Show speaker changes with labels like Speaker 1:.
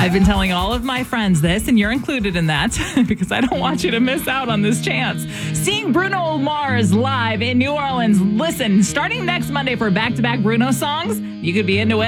Speaker 1: I've been telling all of my friends this, and you're included in that because I don't want you to miss out on this chance. Seeing Bruno Mars live in New Orleans. Listen, starting next Monday for back-to-back Bruno songs, you could be into it.